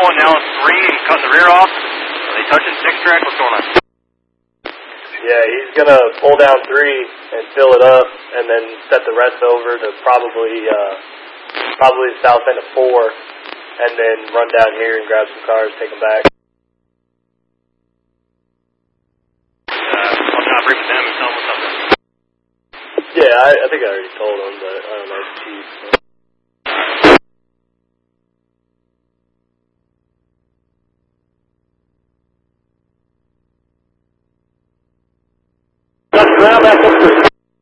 going now on 3 and cutting the rear off? Are they touching 6 track? What's going on? Yeah, he's going to pull down 3 and fill it up and then set the rest over to probably the south end of 4 and then run down here and grab some cars, take them back. I'll not bring them and tell them what's up there. Yeah, I think I already told him, but I don't know if Chief. Ground back up to